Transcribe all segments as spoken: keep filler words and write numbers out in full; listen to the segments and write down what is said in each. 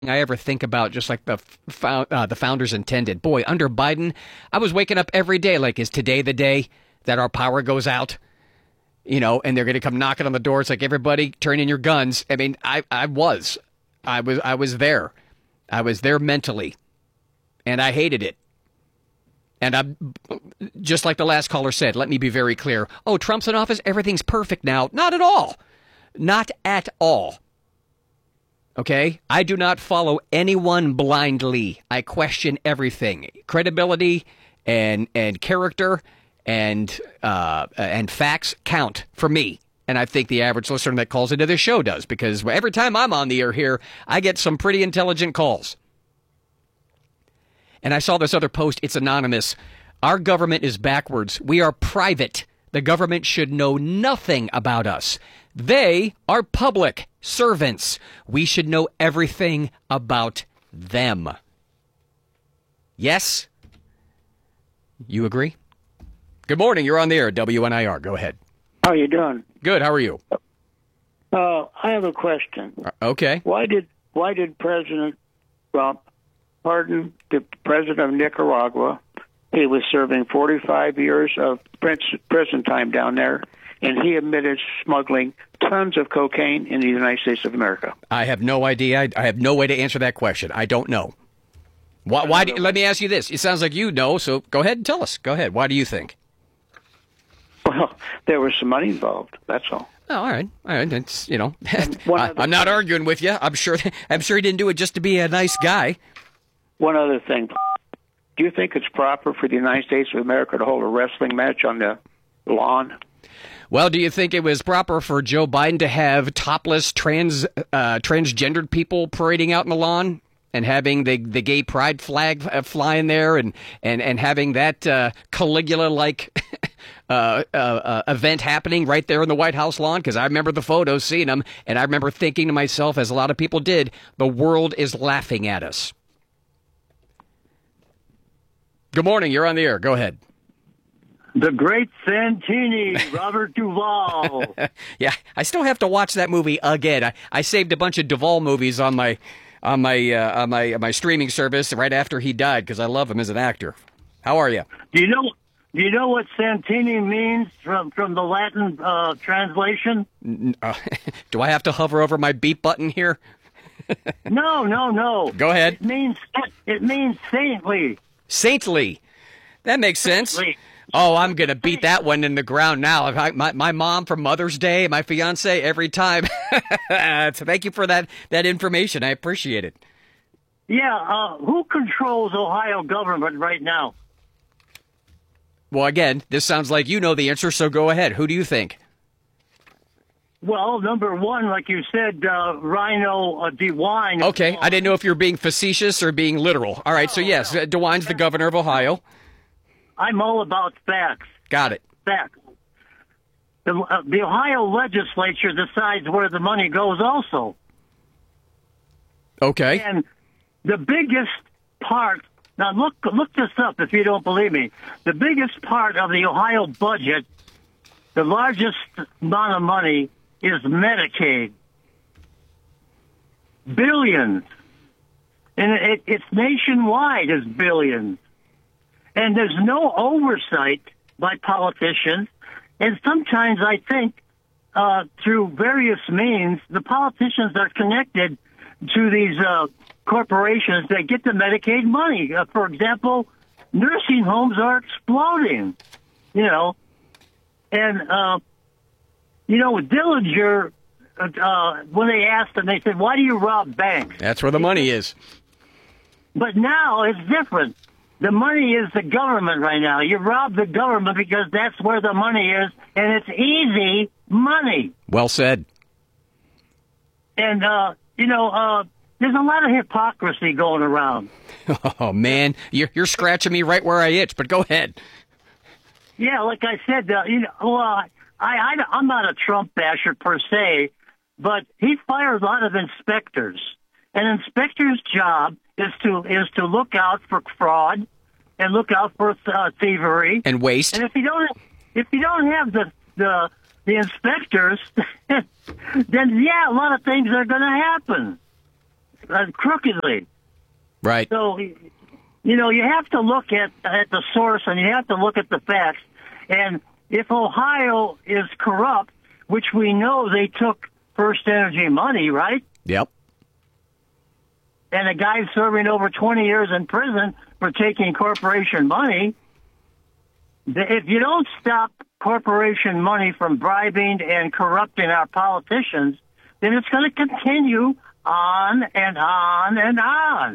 I ever think about, just like the fo- uh, the founders intended. Boy, under Biden, I was waking up every day like, is today the day that our power goes out? You know, and they're going to come knocking on the doors like, everybody turn in your guns. I mean, I, I was. I was I was there. I was there mentally. And I hated it. And I'm just like the last caller said, let me be very clear. Oh, Trump's in office, everything's perfect now. Not at all. Not at all. Okay? I do not follow anyone blindly. I question everything. Credibility and and character and uh, and facts count for me. And I think the average listener that calls into this show does, because every time I'm on the air here, I get some pretty intelligent calls. And I saw this other post. It's anonymous. Our government is backwards. We are private. The government should know nothing about us. They are public servants. We should know everything about them. Yes? You agree? Good morning. You're on the air, W N I R. Go ahead. How are you doing? Good. How are you? Uh, I have a question. Uh, okay. Why did why did President Trump pardon the president of Nicaragua? He was serving forty-five years of prison time down there, and he admitted smuggling tons of cocaine in the United States of America. I have no idea. I, I have no way to answer that question. I don't know. Why? why do, let me ask you this. It sounds like you know, so go ahead and tell us. Go ahead. Why do you think? Well, there was some money involved. That's all. Oh, all right, all right. It's, you know, I, I'm not arguing with you. I'm sure. I'm sure he didn't do it just to be a nice guy. One other thing. Do you think it's proper for the United States of America to hold a wrestling match on the lawn? Well, do you think it was proper for Joe Biden to have topless trans uh, transgendered people parading out in the lawn and having the the gay pride flag uh, flying there and and and having that uh, Caligula like uh, uh, uh, event happening right there in the White House lawn? Because I remember the photos, seeing them, and I remember thinking to myself, as a lot of people did, the world is laughing at us. Good morning. You're on the air. Go ahead. The Great Santini, Robert Duvall. Yeah, I still have to watch that movie again. I, I saved a bunch of Duvall movies on my on my uh, on my my streaming service right after he died because I love him as an actor. How are you? Do you know Do you know what Santini means from from the Latin uh, translation? Uh, do I have to hover over my beep button here? No, no, no. Go ahead. It means it means saintly. Saintly. That makes sense. Saintly. Oh, I'm going to beat that one in the ground now. I, my, my mom for Mother's Day, my fiance, every time. So thank you for that, that information. I appreciate it. Yeah, uh, who controls Ohio government right now? Well, again, this sounds like you know the answer, so go ahead. Who do you think? Well, number one, like you said, uh, Rhino uh, DeWine. Okay, I didn't know if you were being facetious or being literal. All right, so yes, uh, DeWine's the governor of Ohio. I'm all about facts. Got it. Facts. The, uh, the Ohio legislature decides where the money goes also. Okay. And the biggest part, now look, look this up if you don't believe me. The biggest part of the Ohio budget, the largest amount of money, is Medicaid. Billions. And it, it's nationwide is billions. And there's no oversight by politicians. And sometimes I think uh, through various means, the politicians are connected to these uh, corporations that get the Medicaid money. Uh, for example, nursing homes are exploding, you know. And, uh, you know, Dillinger, uh, when they asked him, they said, why do you rob banks? That's where the money is. But now it's different. The money is the government right now. You rob the government because that's where the money is, and it's easy money. Well said. And, uh, you know, uh, there's a lot of hypocrisy going around. Oh, man, you're, you're scratching me right where I itch, but go ahead. Yeah, like I said, uh, you know, well, I, I, I'm not a Trump basher per se, but he fired a lot of inspectors. An inspector's job is to is to look out for fraud and look out for uh, thievery and waste. And if you don't if you don't have the the, the inspectors, then yeah, a lot of things are going to happen. uh, crookedly. Right. So, you know, you have to look at at the source, and you have to look at the facts. And if Ohio is corrupt, which we know they took First Energy money, right? Yep. And a guy serving over twenty years in prison for taking corporation money, if you don't stop corporation money from bribing and corrupting our politicians, then it's going to continue on and on and on.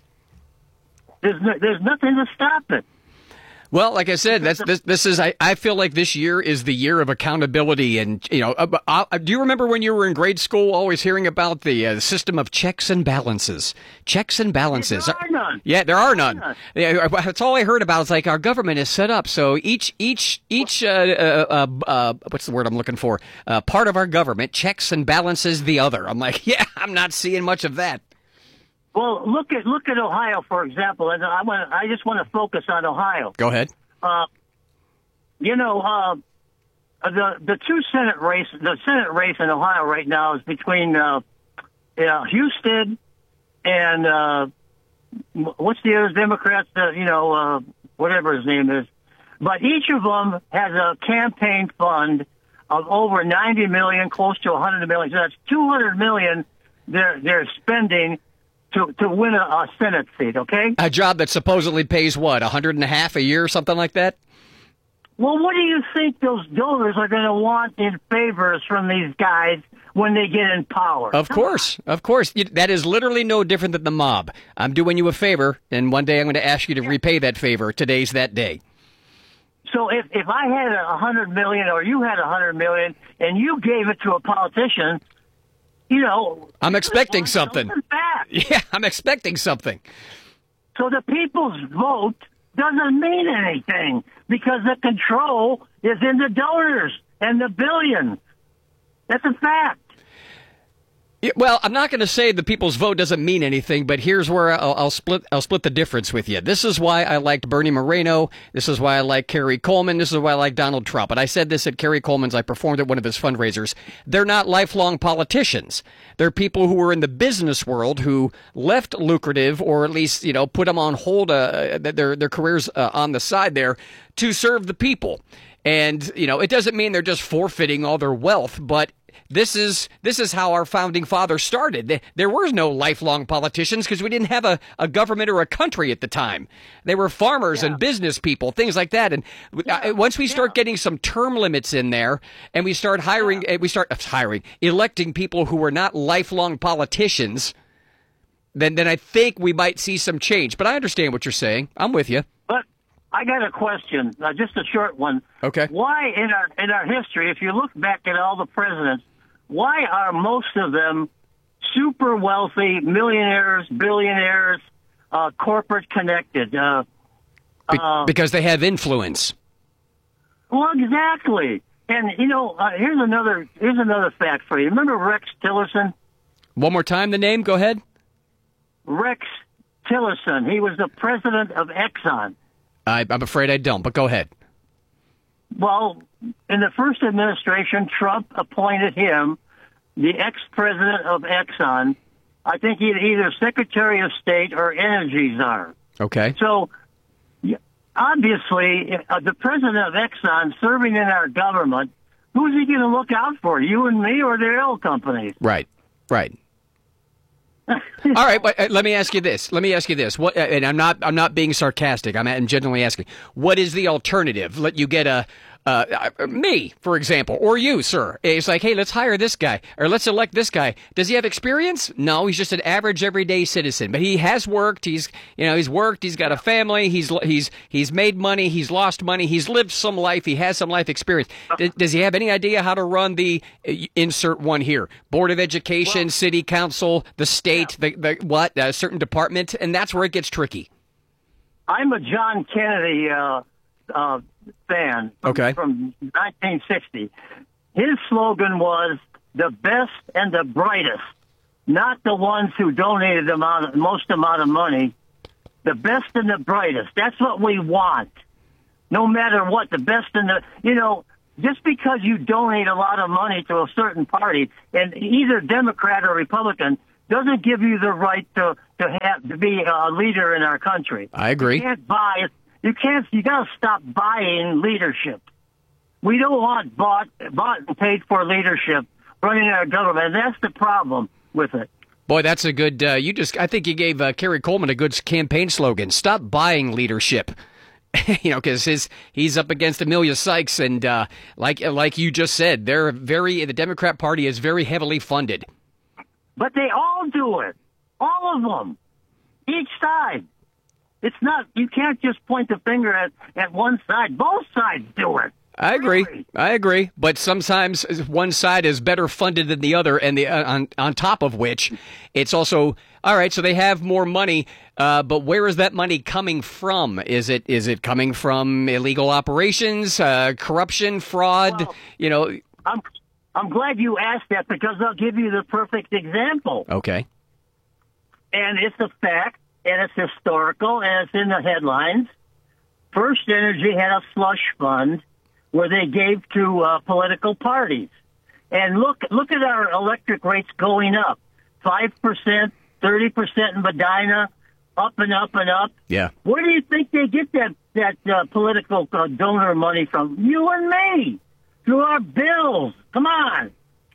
There's no, there's nothing to stop it. Well, like I said, that's this. This is. I, I feel like this year is the year of accountability, and you know. Uh, uh, do you remember when you were in grade school, always hearing about the uh, system of checks and balances? Checks and balances. There are none. Yeah, there are none. none. Yeah, that's all I heard about. It's like our government is set up so each each each uh, uh, uh, uh, what's the word I'm looking for? Uh, part of our government checks and balances the other. I'm like, yeah, I'm not seeing much of that. Well, look at look at Ohio, for example, and I want I just want to focus on Ohio. Go ahead. Uh, you know, uh, the the two Senate race, the Senate race in Ohio right now is between uh, uh, Houston and uh, what's the other Democrats? Uh, you know, uh, whatever his name is. But each of them has a campaign fund of over ninety million, close to one hundred million. So that's two hundred million they're they're spending to to win a, a Senate seat, okay? A job that supposedly pays, what, a hundred and a half a year, something like that? Well, what do you think those donors are going to want in favors from these guys when they get in power? Of course, of course. That is literally no different than the mob. I'm doing you a favor, and one day I'm going to ask you to repay that favor. Today's that day. So if, if I had a hundred million or you had a hundred million and you gave it to a politician, you know, I'm expecting something. Back. Yeah, I'm expecting something. So the people's vote doesn't mean anything because the control is in the donors and the billions. That's a fact. Yeah, well, I'm not going to say the people's vote doesn't mean anything, but here's where I'll, I'll split. I'll split the difference with you. This is why I liked Bernie Moreno. This is why I like Kerry Coleman. This is why I like Donald Trump. And I said this at Kerry Coleman's. I performed at one of his fundraisers. They're not lifelong politicians. They're people who were in the business world who left lucrative, or at least you know put them on hold, uh, their their careers uh, on the side there to serve the people. And you know it doesn't mean they're just forfeiting all their wealth, but This is this is how our founding fathers started. There were no lifelong politicians because we didn't have a, a government or a country at the time. They were farmers yeah. and business people, things like that. And yeah. once we start yeah. getting some term limits in there, and we start hiring, yeah. we start hiring, electing people who are not lifelong politicians, then then I think we might see some change. But I understand what you're saying. I'm with you. But I got a question, uh, just a short one. Okay. Why in our in our history, if you look back at all the presidents, why are most of them super wealthy, millionaires, billionaires, uh, corporate connected? Uh, Be- uh, because they have influence. Well, exactly. And you know, uh, here's another here's another fact for you. Remember Rex Tillerson? One more time, the name. Go ahead. Rex Tillerson. He was the president of Exxon. I, I'm afraid I don't, but go ahead. Well, in the first administration, Trump appointed him the ex-president of Exxon. I think he's either Secretary of State or Energy Czar. Okay. So, obviously, uh, the president of Exxon serving in our government, who's he going to look out for, you and me or the oil companies? Right, right. All right, but uh, let me ask you this. Let me ask you this. What? Uh, and I'm not. I'm not being sarcastic. I'm, I'm genuinely asking. What is the alternative? Let you get a. Uh, me, for example, or you, sir. It's like, hey, let's hire this guy, or let's elect this guy. Does he have experience? No, he's just an average, everyday citizen. But he has worked. He's, you know, he's worked. He's got a family. He's he's he's made money. He's lost money. He's lived some life. He has some life experience. Does, does he have any idea how to run the uh, insert one here? Board of Education, well, city council, the state, yeah. the, the what, a certain department, and that's where it gets tricky. I'm a John Kennedy uh, uh, fan from, okay. from nineteen sixty. His slogan was the best and the brightest, not the ones who donated the amount, most amount of money. The best and the brightest. That's what we want. No matter what, the best and the, you know, just because you donate a lot of money to a certain party, and either Democrat or Republican, doesn't give you the right to to have to be a leader in our country. I agree. You can't buy it. You can't. You got to stop buying leadership. We don't want bought, bought and paid for leadership running our government. And that's the problem with it. Boy, that's a good. Uh, you just. I think you gave uh, Kerry Coleman a good campaign slogan. Stop buying leadership. You know, because his he's up against Amelia Sykes, and uh, like like you just said, they're very. The Democrat Party is very heavily funded. But they all do it. All of them. Each side. It's not. You can't just point the finger at at one side. Both sides do it. I agree. Really? I agree. But sometimes one side is better funded than the other, and the uh, on on top of which, it's also all right. So they have more money, uh, but where is that money coming from? Is it is it coming from illegal operations, uh, corruption, fraud? Well, you know. I'm I'm glad you asked that because I'll give you the perfect example. Okay. And it's a fact, and it's historical, and it's in the headlines. First Energy had a slush fund where they gave to uh, political parties. And look look at our electric rates going up. five percent, thirty percent in Medina, up and up and up. Yeah. Where do you think they get that, that uh, political uh, donor money from? You and me. Through our bills. Come on.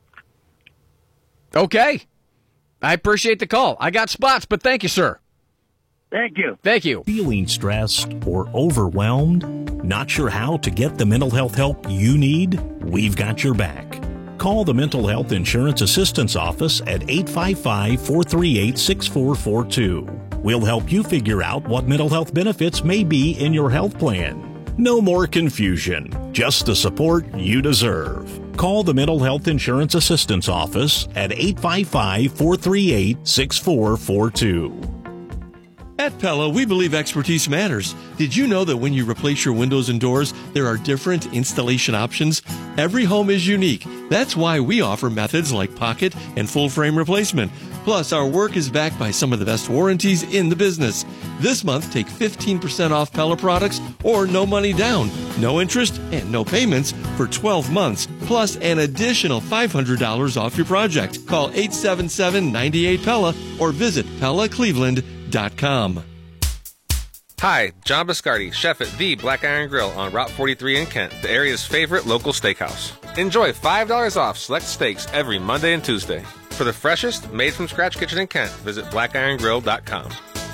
Okay. I appreciate the call. I got spots, but thank you, sir. Thank you. Thank you. Feeling stressed or overwhelmed? Not sure how to get the mental health help you need? We've got your back. Call the Mental Health Insurance Assistance Office at eight five five, four three eight, six four four two. We'll help you figure out what mental health benefits may be in your health plan. No more confusion, just the support you deserve. Call the Mental Health Insurance Assistance Office at eight five five, four three eight, six four four two. At Pella, we believe expertise matters. Did you know that when you replace your windows and doors, there are different installation options? Every home is unique. That's why we offer methods like pocket and full frame replacement. Plus, our work is backed by some of the best warranties in the business. This month, take fifteen percent off Pella products or no money down, no interest, and no payments for twelve months, plus an additional five hundred dollars off your project. Call eight seven seven, nine eight, Pella or visit Pella Cleveland dot com. Hi, John Biscardi, chef at The Black Iron Grill on Route forty-three in Kent, the area's favorite local steakhouse. Enjoy five dollars off select steaks every Monday and Tuesday. For the freshest, made-from-scratch kitchen in Kent, visit black iron grill dot com.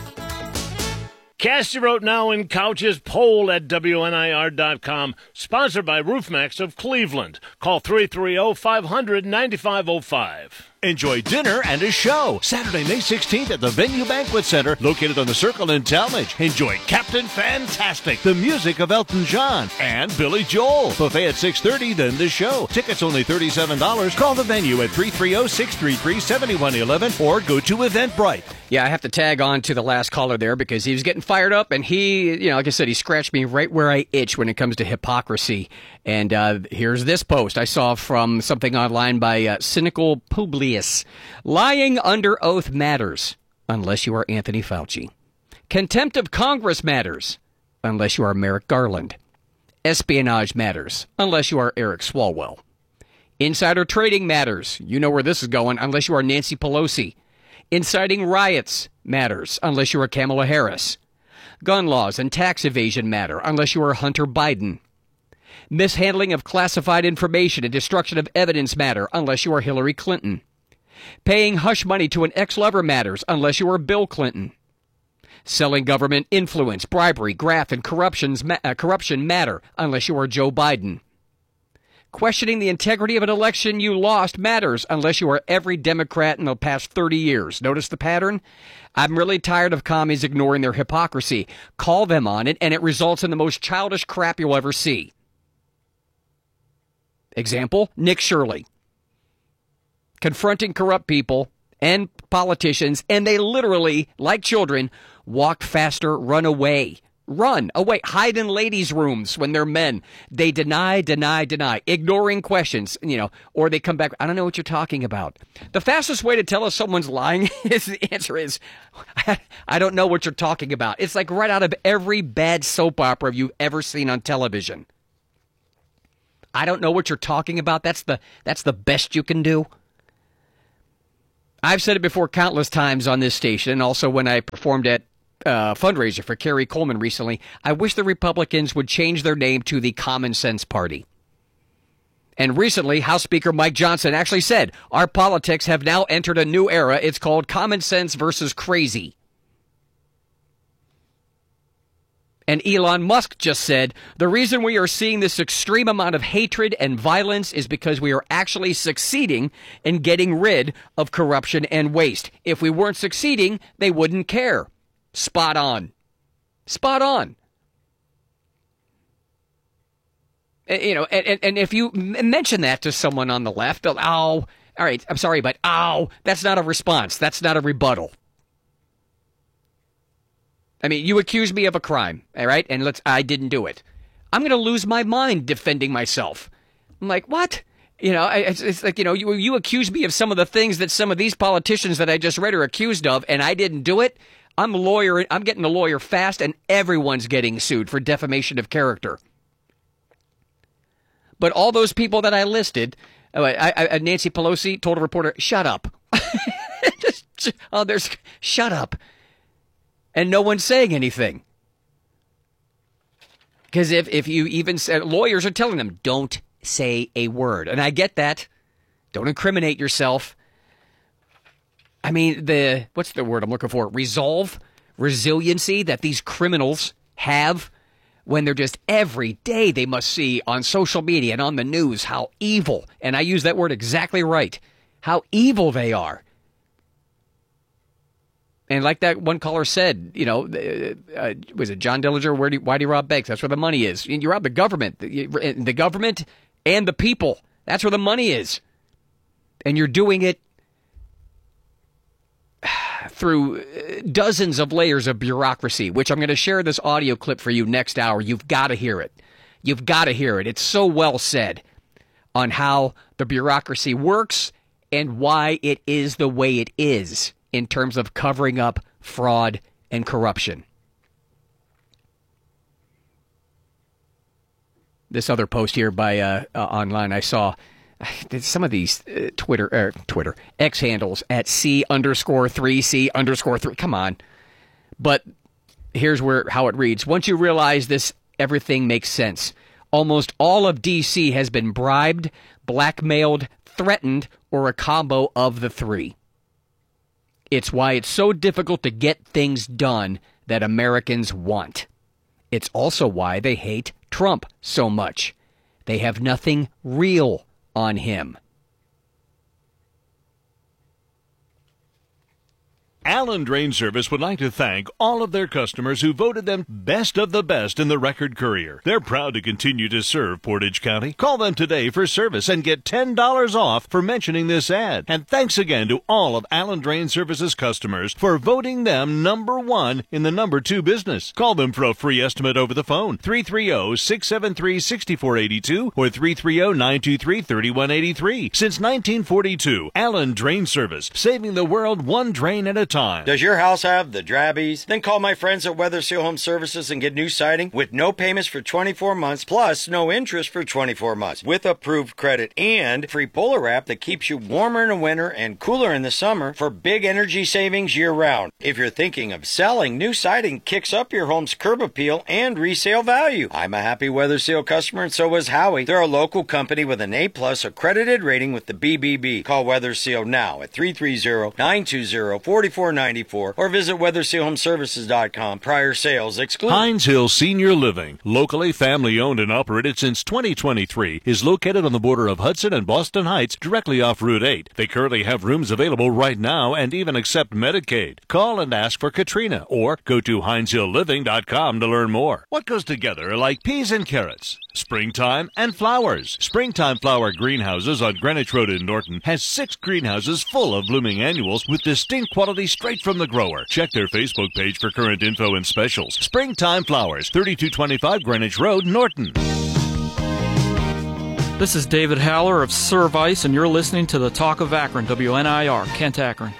Cast your vote now in Couch's poll at W N I R dot com, sponsored by RoofMax of Cleveland. Call three three zero, five hundred, nine five zero five. Enjoy dinner and a show Saturday, May sixteenth at the Venue Banquet Center located on the Circle in Talmadge. Enjoy Captain Fantastic, the music of Elton John, and Billy Joel. Buffet at six thirty, then the show. Tickets only thirty-seven dollars. Call the venue at three three zero, six three three, seven one one one or go to Eventbrite. Yeah, I have to tag on to the last caller there because he was getting fired up, and he, you know, like I said, he scratched me right where I itch when it comes to hypocrisy. And uh, here's this post I saw from something online by uh, Cynical Publius. Lying under oath matters, unless you are Anthony Fauci. Contempt of Congress matters, unless you are Merrick Garland. Espionage matters, unless you are Eric Swalwell. Insider trading matters, you know where this is going, unless you are Nancy Pelosi. Inciting riots matters, unless you are Kamala Harris. Gun laws and tax evasion matter, unless you are Hunter Biden. Mishandling of classified information and destruction of evidence matter, unless you are Hillary Clinton. Paying hush money to an ex-lover matters, unless you are Bill Clinton. Selling government influence, bribery, graft, and corruptions ma- uh, corruption matter, unless you are Joe Biden. Questioning the integrity of an election you lost matters, unless you are every Democrat in the past thirty years. Notice the pattern? I'm really tired of commies ignoring their hypocrisy. Call them on it, and it results in the most childish crap you'll ever see. Example, Nick Shirley. Confronting corrupt people and politicians, and they literally, like children, walk faster, run away. Run away, hide in ladies' rooms when they're men. They deny, deny, deny, ignoring questions, you know, or they come back. I don't know what you're talking about. The fastest way to tell if someone's lying is the answer is, I don't know what you're talking about. It's like right out of every bad soap opera you've ever seen on television. I don't know what you're talking about. That's the that's the best you can do. I've said it before countless times on this station, and also when I performed at uh, fundraiser for Kerry Coleman recently. I wish the Republicans would change their name to the Common Sense Party. And recently, House Speaker Mike Johnson actually said, our politics have now entered a new era. It's called common sense versus crazy. And Elon Musk just said, the reason we are seeing this extreme amount of hatred and violence is because we are actually succeeding in getting rid of corruption and waste. If we weren't succeeding, they wouldn't care. Spot on. Spot on. You know, and, and if you mention that to someone on the left, they'll, oh, all right, I'm sorry, but oh, that's not a response. That's not a rebuttal. I mean, you accuse me of a crime, all right? And let's I didn't do it. I'm going to lose my mind defending myself. I'm like, what? You know, it's, it's like, you know, you, you accuse me of some of the things that some of these politicians that I just read are accused of, and I didn't do it. I'm a lawyer. I'm getting a lawyer fast, and everyone's getting sued for defamation of character. But all those people that I listed, I, I, Nancy Pelosi told a reporter, shut up. just, oh, there's, shut up. And no one's saying anything. Because if, if you even said, lawyers are telling them, don't say a word. And I get that. Don't incriminate yourself. I mean, the, what's the word I'm looking for? Resolve, resiliency that these criminals have when they're just every day they must see on social media and on the news how evil, and I use that word exactly right, how evil they are. And like that one caller said, you know, uh, was it John Dillinger? Where do you, why do you rob banks? That's where the money is. You rob the government, the, the government and the people. That's where the money is. And you're doing it through dozens of layers of bureaucracy, which I'm going to share this audio clip for you next hour. You've got to hear it. You've got to hear it. It's so well said on how the bureaucracy works and why it is the way it is in terms of covering up fraud and corruption. This other post here by uh, uh, online I saw some of these uh, Twitter er, Twitter X handles at C underscore three C underscore three. Come on. But here's where how it reads. Once you realize this, everything makes sense. Almost all of D C has been bribed, blackmailed, threatened, or a combo of the three. It's why it's so difficult to get things done that Americans want. It's also why they hate Trump so much. They have nothing real on him. Allen Drain Service would like to thank all of their customers who voted them best of the best in the Record Courier. They're proud to continue to serve Portage County. Call them today for service and get ten dollars off for mentioning this ad. And thanks again to all of Allen Drain Service's customers for voting them number one in the number two business. Call them for a free estimate over the phone, three three zero, six seven three, six four eight two or three three zero, nine two three, three one eight three. Since nineteen forty-two, Allen Drain Service, saving the world one drain at a time. Does your house have the drabbies? Then call my friends at Weather Seal Home Services and get new siding with no payments for twenty-four months, plus no interest for twenty-four months, with approved credit and free Polar Wrap that keeps you warmer in the winter and cooler in the summer for big energy savings year-round. If you're thinking of selling, new siding kicks up your home's curb appeal and resale value. I'm a happy Weather Seal customer, and so was Howie. They're a local company with an A-plus accredited rating with the B B B. Call Weather Seal now at three three zero, nine two zero, four four nine four or visit weather seal home services dot com. Prior sales excluded. Hines Hill Senior Living, locally family owned and operated since twenty twenty-three, is located on the border of Hudson and Boston Heights, directly off Route eight. They currently have rooms available right now and even accept Medicaid. Call and ask for Katrina or go to hines hill living dot com to learn more. What goes together like peas and carrots? Springtime and flowers. Springtime Flower Greenhouses on Greenwich Road in Norton has six greenhouses full of blooming annuals with distinct quality straight from the grower. Check their Facebook page for current info and specials. Springtime Flowers, thirty-two twenty-five Greenwich Road, Norton. This is David Haller of Service, and you're listening to the Talk of Akron, W N I R, Kent, Akron.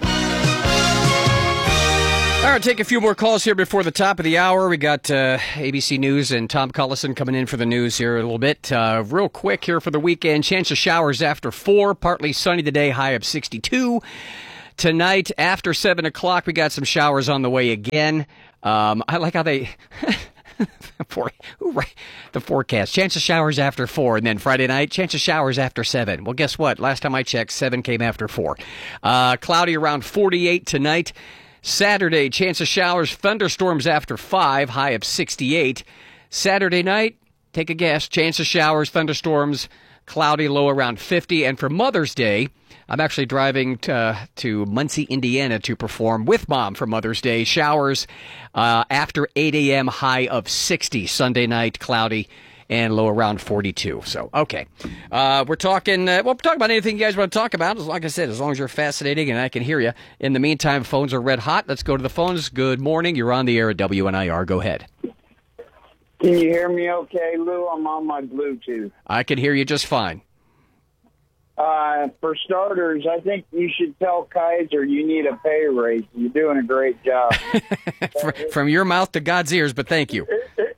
All right, take a few more calls here before the top of the hour. We got uh, A B C News and Tom Cullison coming in for the news here a little bit. Uh, real quick here for the weekend, chance of showers after four, partly sunny today, high of sixty-two. tonight after seven o'clock, we got some showers on the way again. Um, I like how they... For, the forecast. Chance of showers after four, and then Friday night, chance of showers after seven. Well, guess what? Last time I checked, seven came after four. Uh, cloudy around forty-eight tonight. Saturday, chance of showers, thunderstorms after five, high of sixty-eight. Saturday night, take a guess, chance of showers, thunderstorms, cloudy, low around fifty. And for Mother's Day, I'm actually driving to, to Muncie, Indiana to perform with Mom for Mother's Day. Showers uh, after eight a.m., high of sixty. Sunday night, cloudy and low around forty-two. So, okay. Uh, we're talking, uh, well, we're talking about anything you guys want to talk about. Like I said, as long as you're fascinating and I can hear you. In the meantime, phones are red hot. Let's go to the phones. Good morning. You're on the air at W N I R. Go ahead. Can you hear me okay, Lou? I'm on my Bluetooth. I can hear you just fine. Uh, for starters, I think you should tell Kaiser you need a pay raise. You're doing a great job. From your mouth to God's ears, but thank you.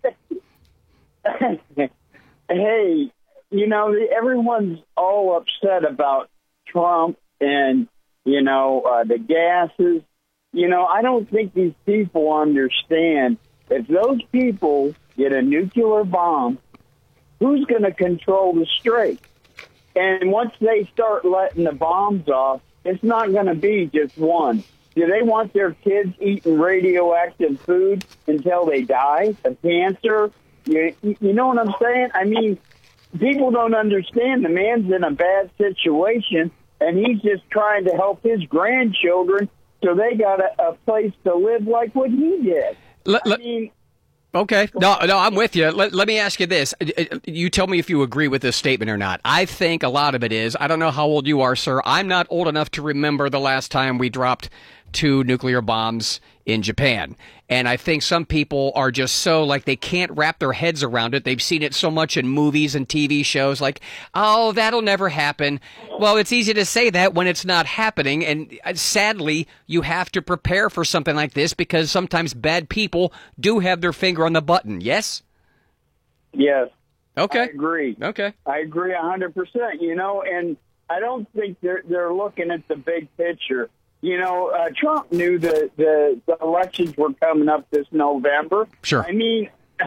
Hey, you know, everyone's all upset about Trump and, you know, uh, the gases. You know, I don't think these people understand if those people get a nuclear bomb, who's going to control the strait? And once they start letting the bombs off, it's not going to be just one. Do they want their kids eating radioactive food until they die of cancer? You, you know what I'm saying? I mean, people don't understand. The man's in a bad situation, and he's just trying to help his grandchildren so they got a, a place to live like what he did. Let, I mean... Okay. No, no, I'm with you. Let, let me ask you this. You tell me if you agree with this statement or not. I think a lot of it is, I don't know how old you are, sir. I'm not old enough to remember the last time we dropped two nuclear bombs in Japan. And I think some people are just so, like, they can't wrap their heads around it. They've seen it so much in movies and T V shows, like, oh, that'll never happen. Well, it's easy to say that when it's not happening. And sadly, you have to prepare for something like this because sometimes bad people do have their finger on the button. Yes? Yes. Okay. I agree. Okay. I agree one hundred percent, you know, and I don't think they're, they're looking at the big picture. You know, uh, Trump knew the, the, the elections were coming up this November. Sure. I mean,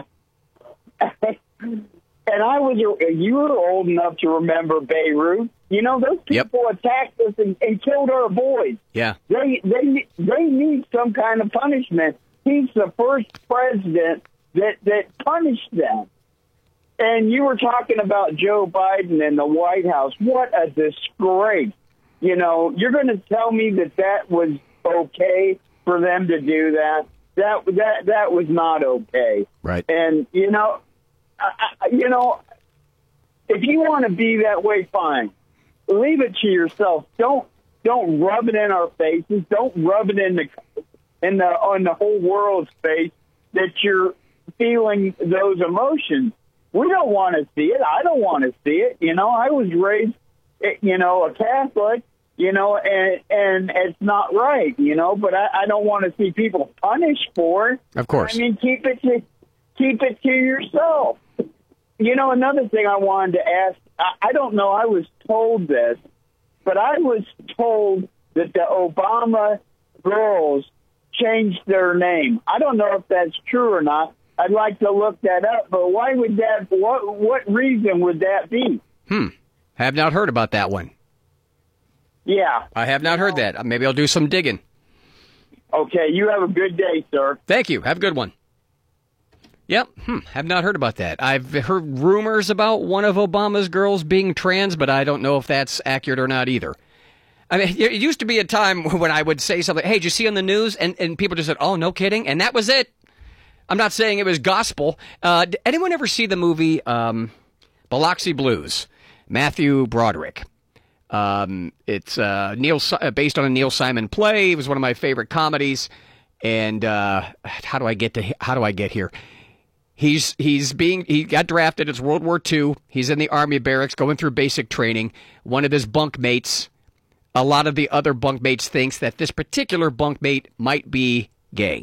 and I was, you were old enough to remember Beirut. You know, those people yep. attacked us and, and killed our boys. Yeah. They, they, they need some kind of punishment. He's the first president that, that punished them. And you were talking about Joe Biden and the White House. What a disgrace. You know, you're going to tell me that that was okay for them to do that? That that that was not okay. Right. And you know, I, I, you know, if you want to be that way, fine. Leave it to yourself. Don't don't rub it in our faces. Don't rub it in the in the on the whole world's face that you're feeling those emotions. We don't want to see it. I don't want to see it. You know, I was raised, you know, a Catholic, you know, and and it's not right, you know, but I, I don't want to see people punished for it. Of course. I mean, keep it to, keep it to yourself. You know, another thing I wanted to ask, I, I don't know, I was told this, but I was told that the Obama girls changed their name. I don't know if that's true or not. I'd like to look that up, but why would that, what, what reason would that be? Hmm. Have not heard about that one. Yeah. I have not heard that. Maybe I'll do some digging. Okay, you have a good day, sir. Thank you. Have a good one. Yep. Hmm. Have not heard about that. I've heard rumors about one of Obama's girls being trans, but I don't know if that's accurate or not either. I mean, it used to be a time when I would say something, hey, did you see on the news? And, and people just said, oh, no kidding? And that was it. I'm not saying it was gospel. Uh, did anyone ever see the movie um, Biloxi Blues? Matthew Broderick. Um, it's uh, Neil uh, based on a Neil Simon play. It was one of my favorite comedies. And uh, how do I get to how do I get here? He's he's being he got drafted. It's World War Two. He's in the Army barracks going through basic training. One of his bunkmates, a lot of the other bunkmates thinks that this particular bunkmate might be gay.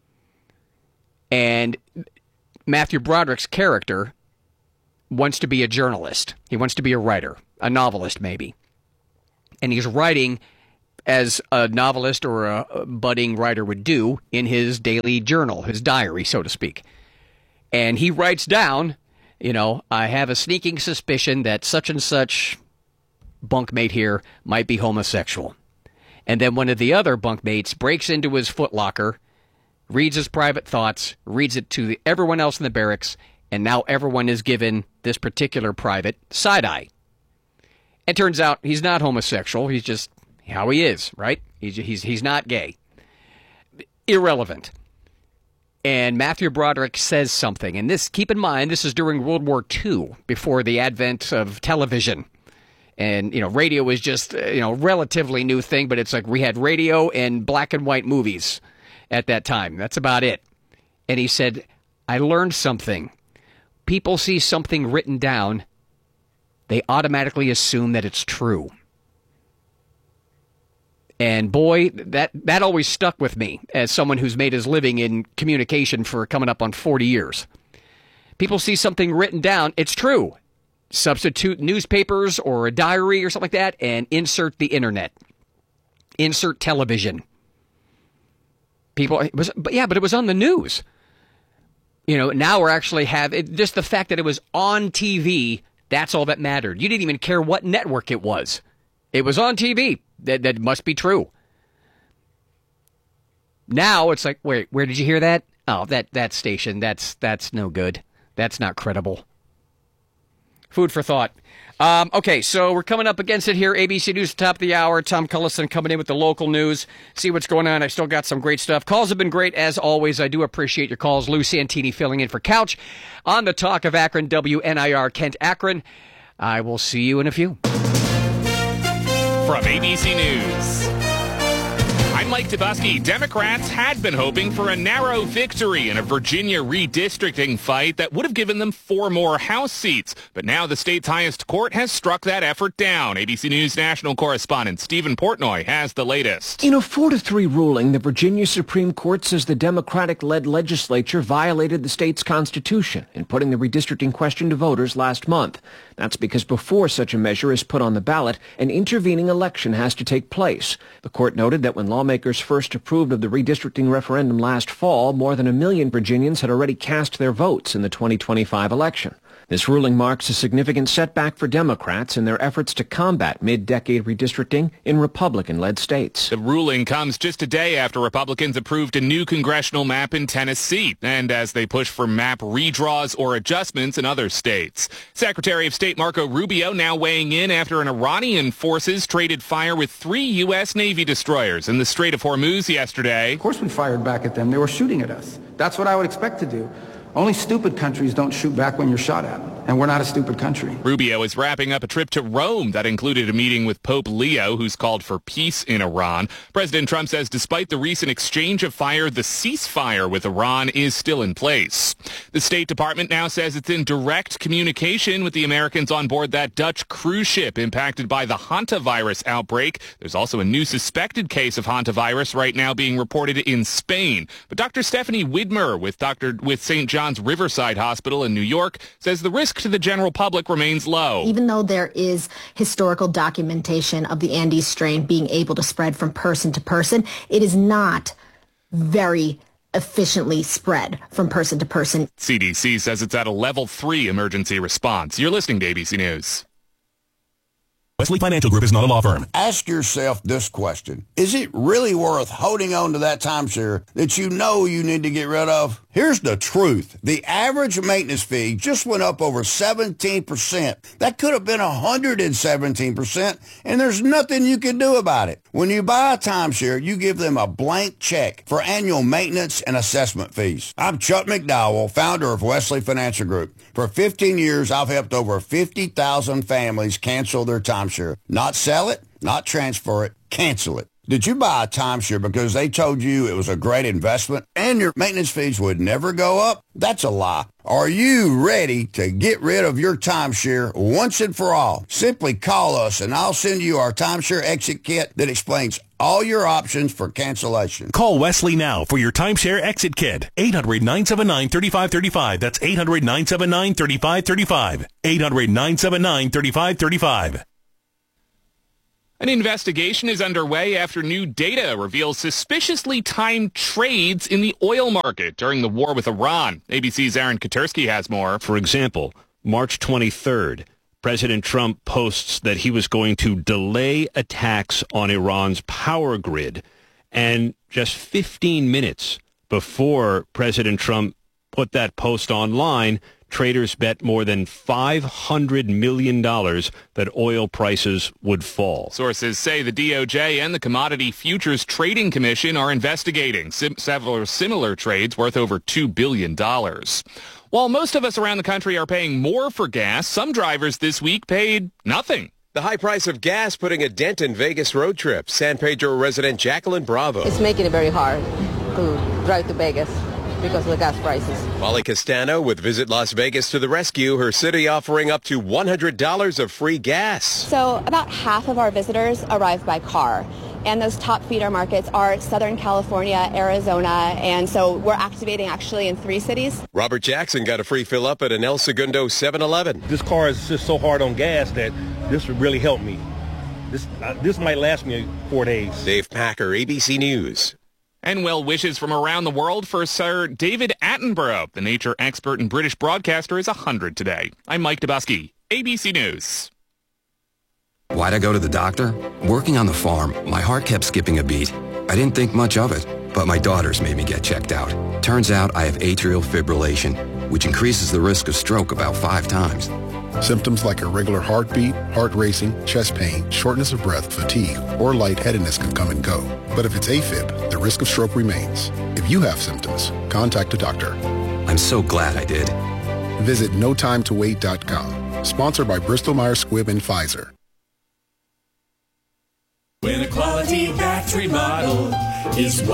And Matthew Broderick's character wants to be a journalist. He wants to be a writer, a novelist maybe. And he's writing as a novelist or a budding writer would do in his daily journal, his diary, so to speak. And he writes down, you know, I have a sneaking suspicion that such and such bunkmate here might be homosexual. And then one of the other bunkmates breaks into his footlocker, reads his private thoughts, reads it to the, everyone else in the barracks, and now everyone is given this particular private side-eye. It turns out he's not homosexual. He's just how he is, right? He's he's he's not gay. Irrelevant. And Matthew Broderick says something, and this, keep in mind, this is during World War Two, before the advent of television. And, you know, radio was just, you know, relatively new thing, but it's like we had radio and black and white movies at that time. That's about it. And he said, I learned something. People see something written down, they automatically assume that it's true. And boy, that, that always stuck with me as someone who's made his living in communication for coming up on forty years. People see something written down, it's true. Substitute newspapers or a diary or something like that and insert the internet. Insert television. People, it was, but yeah, but it was on the news. You know, now we're actually have it, just the fact that it was on T V, that's all that mattered. You didn't even care what network it was. It was on T V. That that must be true. Now it's like, wait, where did you hear that? Oh, that, that station, that's that's no good. That's not credible. Food for thought. Um, okay, so we're coming up against it here. A B C News, top of the hour. Tom Cullison coming in with the local news. See what's going on. I still got some great stuff. Calls have been great, as always. I do appreciate your calls. Lou Santini filling in for Couch on the Talk of Akron, W N I R, Kent, Akron. I will see you in a few. From A B C News, I'm Mike Tebusky. Democrats had been hoping for a narrow victory in a Virginia redistricting fight that would have given them four more House seats. But now the state's highest court has struck that effort down. A B C News national correspondent Stephen Portnoy has the latest. In a four to three ruling, the Virginia Supreme Court says the Democratic-led legislature violated the state's constitution in putting the redistricting question to voters last month. That's because before such a measure is put on the ballot, an intervening election has to take place. The court noted that when lawmakers first approved of the redistricting referendum last fall, more than a million Virginians had already cast their votes in the twenty twenty-five election. This ruling marks a significant setback for Democrats in their efforts to combat mid-decade redistricting in Republican-led states. The ruling comes just a day after Republicans approved a new congressional map in Tennessee, and as they push for map redraws or adjustments in other states. Secretary of State Marco Rubio now weighing in after an Iranian forces traded fire with three U S Navy destroyers in the Strait of Hormuz yesterday. Of course we fired back at them. They were shooting at us. That's what I would expect to do. Only stupid countries don't shoot back when you're shot at, and we're not a stupid country. Rubio is wrapping up a trip to Rome that included a meeting with Pope Leo, who's called for peace in Iran. President Trump says despite the recent exchange of fire, the ceasefire with Iran is still in place. The State Department now says it's in direct communication with the Americans on board that Dutch cruise ship impacted by the hantavirus outbreak. There's also a new suspected case of hantavirus right now being reported in Spain. But Doctor Stephanie Widmer with Doctor with Saint John's Riverside Hospital in New York says the risk to the general public remains low. Even though there is historical documentation of the Andes strain being able to spread from person to person, it is not very efficiently spread from person to person. C D C says it's at a level three emergency response. You're listening to A B C News. Wesley Financial Group is not a law firm. Ask yourself this question. Is it really worth holding on to that timeshare that you know you need to get rid of? Here's the truth. The average maintenance fee just went up over seventeen percent. That could have been one hundred seventeen percent, and there's nothing you can do about it. When you buy a timeshare, you give them a blank check for annual maintenance and assessment fees. I'm Chuck McDowell, founder of Wesley Financial Group. For fifteen years, I've helped over fifty thousand families cancel their timeshare. Not sell it, not transfer it, cancel it. Did you buy a timeshare because they told you it was a great investment and your maintenance fees would never go up? That's a lie. Are you ready to get rid of your timeshare once and for all? Simply call us and I'll send you our timeshare exit kit that explains all your options for cancellation. Call Wesley now for your timeshare exit kit. eight hundred, nine seven nine, three five three five. That's eight hundred, nine seven nine, three five three five. eight hundred, nine seven nine, three five three five. An investigation is underway after new data reveals suspiciously timed trades in the oil market during the war with Iran. A B C's Aaron Katersky has more. For example, March twenty-third, President Trump posts that he was going to delay attacks on Iran's power grid. And just fifteen minutes before President Trump put that post online, traders bet more than five hundred million dollars that oil prices would fall. Sources say the D O J and the Commodity Futures Trading Commission are investigating sim- several similar trades worth over two billion dollars. While most of us around the country are paying more for gas, some drivers this week paid nothing. The high price of gas putting a dent in Vegas road trips. San Pedro resident Jacqueline Bravo. It's making it very hard to drive to Vegas because of the gas prices. Molly Castano with Visit Las Vegas to the rescue. Her city offering up to one hundred dollars of free gas. So about half of our visitors arrive by car. And those top feeder markets are Southern California, Arizona, and so we're activating actually in three cities. Robert Jackson got a free fill up at an El Segundo seven eleven. This car is just so hard on gas that this would really help me. This uh, this might last me four days. Dave Packer, A B C News. And well wishes from around the world for Sir David Attenborough. The nature expert and British broadcaster is one hundred today. I'm Mike Dubusky, A B C News. Why'd I go to the doctor? Working on the farm, my heart kept skipping a beat. I didn't think much of it, but my daughters made me get checked out. Turns out I have atrial fibrillation, which increases the risk of stroke about five times. Symptoms like irregular heartbeat, heart racing, chest pain, shortness of breath, fatigue, or lightheadedness can come and go. But if it's AFib, the risk of stroke remains. If you have symptoms, contact a doctor. I'm so glad I did. Visit no time to wait dot com. Sponsored by Bristol Myers Squibb and Pfizer. When a quality battery model is